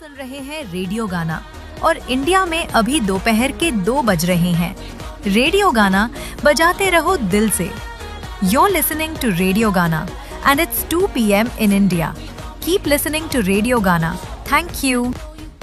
सुन रहे हैं रेडियो गाना और इंडिया में अभी दोपहर के 2 बज रहे हैं। रेडियो गाना बजाते रहो दिल से। You're listening to Radio Gana and it's 2 p.m. in India. Keep listening to Radio Gana. Thank you.